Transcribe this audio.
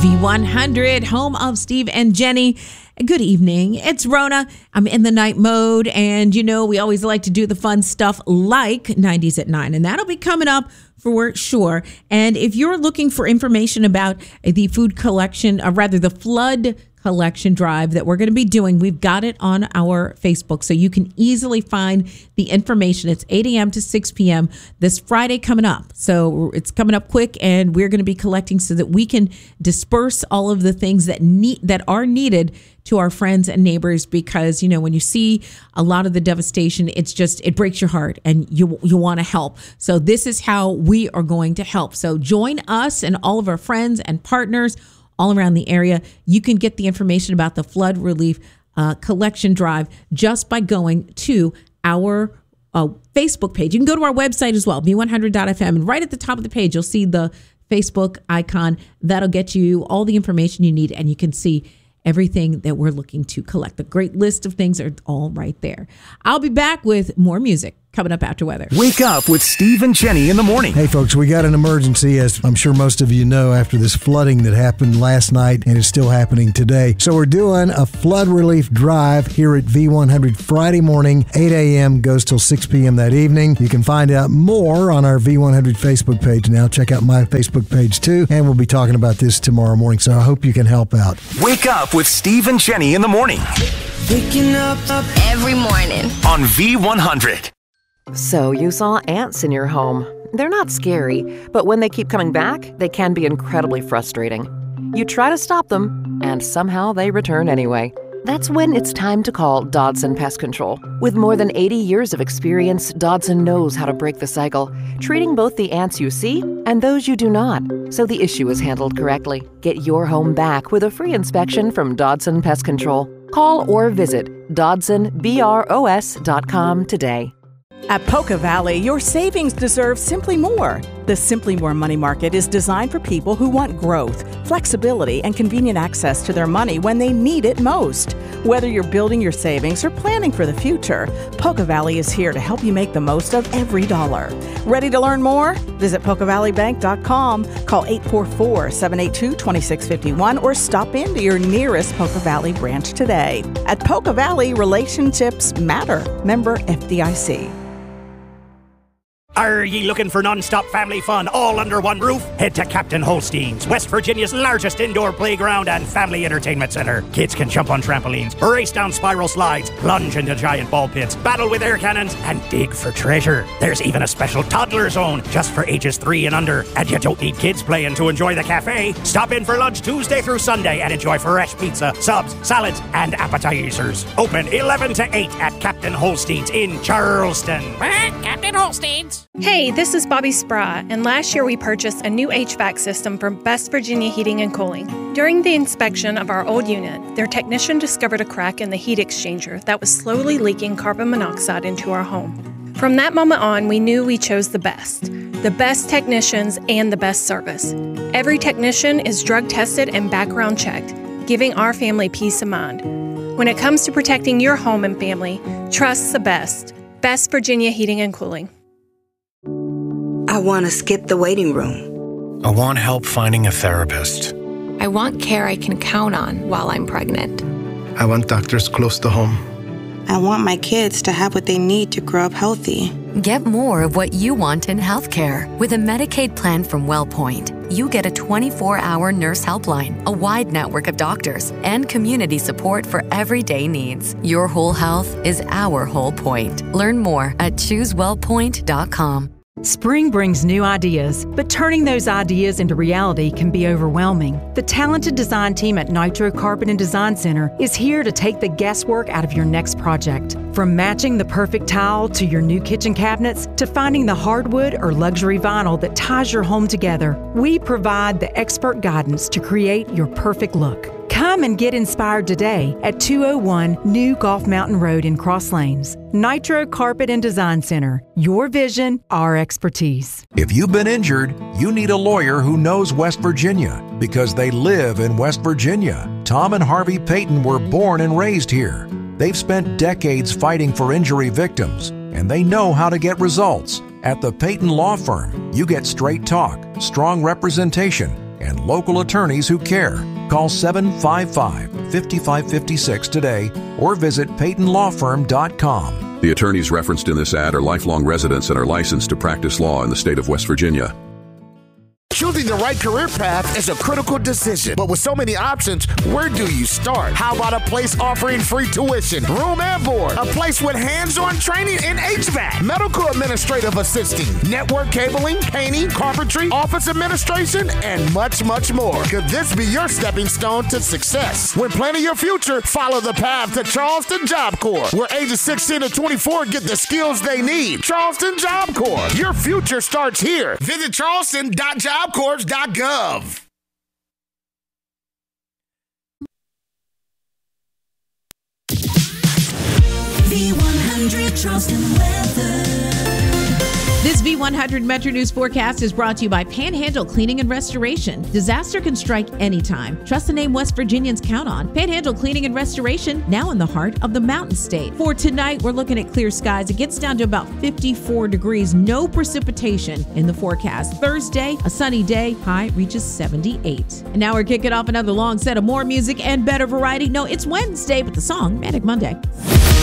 V100, home of Steve and Jenny. Good evening. It's Rona. I'm in the night mode, and we always like to do the fun stuff like 90s at 9, and that'll be coming up for sure. And if you're looking for information about the food collection, or rather the flood collection drive that we're going to be doing, we've got it on our Facebook, so you can easily find the information. It's 8 a.m. to 6 p.m. this Friday coming up. So it's coming up quick, and we're going to be collecting so that we can disperse all of the things that are needed to our friends and neighbors, because when you see a lot of the devastation, it breaks your heart, and you want to help. So this is how we are going to help. So join us and all of our friends and partners all around the area. You can get the information about the flood relief collection drive just by going to our Facebook page. You can go to our website as well, v100.fm, and right at the top of the page, you'll see the Facebook icon. That'll get you all the information you need, and you can see everything that we're looking to collect. The great list of things are all right there. I'll be back with more music coming up after weather. Wake up with Steve and Jenny in the morning. Hey, folks, we got an emergency, as I'm sure most of you know, after this flooding that happened last night and is still happening today. So we're doing a flood relief drive here at V100 Friday morning, 8 a.m., goes till 6 p.m. that evening. You can find out more on our V100 Facebook page now. Check out my Facebook page, too, and we'll be talking about this tomorrow morning, so I hope you can help out. Wake up with Steve and Jenny in the morning. Waking up every morning On V100. So you saw ants in your home. They're not scary, but when they keep coming back, they can be incredibly frustrating. You try to stop them, and somehow they return anyway. That's when it's time to call Dodson Pest Control. With more than 80 years of experience, Dodson knows how to break the cycle, treating both the ants you see and those you do not, so the issue is handled correctly. Get your home back with a free inspection from Dodson Pest Control. Call or visit DodsonBROS.com today. At Poca Valley, your savings deserve Simply More. The Simply More Money Market is designed for people who want growth, flexibility, and convenient access to their money when they need it most. Whether you're building your savings or planning for the future, Poca Valley is here to help you make the most of every dollar. Ready to learn more? Visit PocaValleyBank.com, call 844-782-2651, or stop into your nearest Poca Valley branch today. At Poca Valley, relationships matter. Member FDIC. Are ye looking for non-stop family fun all under one roof? Head to Captain Holstein's, West Virginia's largest indoor playground and family entertainment center. Kids can jump on trampolines, race down spiral slides, plunge into giant ball pits, battle with air cannons, and dig for treasure. There's even a special toddler zone just for ages 3 and under. And you don't need kids playing to enjoy the cafe. Stop in for lunch Tuesday through Sunday and enjoy fresh pizza, subs, salads, and appetizers. Open 11 to 8 at Captain Holstein's in Charleston. Captain Holstein's. Hey, this is Bobby Sprah, and last year we purchased a new HVAC system from West Virginia Heating and Cooling. During the inspection of our old unit, their technician discovered a crack in the heat exchanger that was slowly leaking carbon monoxide into our home. From that moment on, we knew we chose the best technicians and the best service. Every technician is drug tested and background checked, giving our family peace of mind. When it comes to protecting your home and family, trust the best. West Virginia Heating and Cooling. I want to skip the waiting room. I want help finding a therapist. I want care I can count on while I'm pregnant. I want doctors close to home. I want my kids to have what they need to grow up healthy. Get more of what you want in healthcare. With a Medicaid plan from WellPoint, you get a 24-hour nurse helpline, a wide network of doctors, and community support for everyday needs. Your whole health is our whole point. Learn more at ChooseWellPoint.com. Spring brings new ideas, but turning those ideas into reality can be overwhelming. The talented design team at Nitro Carpet and Design Center is here to take the guesswork out of your next project. From matching the perfect tile to your new kitchen cabinets to finding the hardwood or luxury vinyl that ties your home together, we provide the expert guidance to create your perfect look. Come and get inspired today at 201 New Gulf Mountain Road in Cross Lanes. Nitro Carpet and Design Center. Your vision, our expertise. If you've been injured, you need a lawyer who knows West Virginia because they live in West Virginia. Tom and Harvey Payton were born and raised here. They've spent decades fighting for injury victims, and they know how to get results. At the Payton Law Firm, you get straight talk, strong representation, and local attorneys who care. Call 755-5556 today or visit PeytonLawFirm.com. The attorneys referenced in this ad are lifelong residents and are licensed to practice law in the state of West Virginia. Choosing the right career path is a critical decision, but with so many options, where do you start? How about a place offering free tuition, room and board, a place with hands-on training in HVAC, medical administrative assisting, network cabling, painting, carpentry, office administration, and much, much more? Could this be your stepping stone to success? When planning your future, follow the path to Charleston Job Corps, where ages 16 to 24 get the skills they need. Charleston Job Corps. Your future starts here. Visit charleston.jobcorps.gov. V100 Charleston weather. This V100 Metro News forecast is brought to you by Panhandle Cleaning and Restoration. Disaster can strike anytime. Trust the name West Virginians count on. Panhandle Cleaning and Restoration, now in the heart of the Mountain State. For tonight, we're looking at clear skies. It gets down to about 54 degrees. No precipitation in the forecast. Thursday, a sunny day. High reaches 78. And now we're kicking off another long set of more music and better variety. No, it's Wednesday, but the song, Manic Monday.